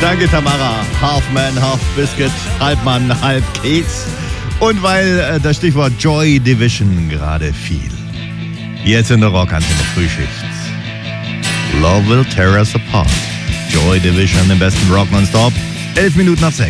Danke, Tamara. Half Man, Half Biscuit, halb Mann, halb Keks. Und weil das Stichwort Joy Division gerade fiel. Jetzt in der Rockantenne Frühschicht. Love Will Tear Us Apart. Joy Division im besten Rock nonstop. 11 Minuten nach 6.